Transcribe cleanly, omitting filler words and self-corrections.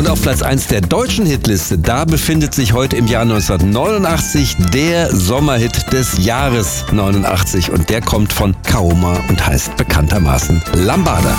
auf Platz 1 der deutschen Hitliste, da befindet sich heute im Jahr 1989 der Sommerhit des Jahres 89 und der kommt von Kaoma und heißt bekanntermaßen Lambada.